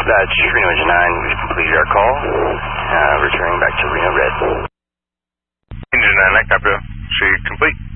That's Reno Engine 9. We've completed our call. Returning back to Reno Red. Engine 9, I copy. She complete.